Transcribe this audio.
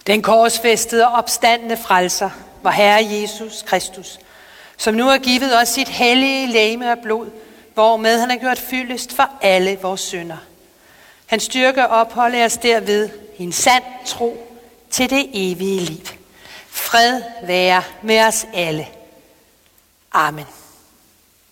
Den korsfæstede og opstandne frelser, vor Herre Jesus Kristus, som nu har givet os sit hellige legeme og blod, hvormed han har gjort fyldest for alle vores synder. Han styrke opholder os derved i en sand tro til det evige liv. Fred være med os alle. Amen.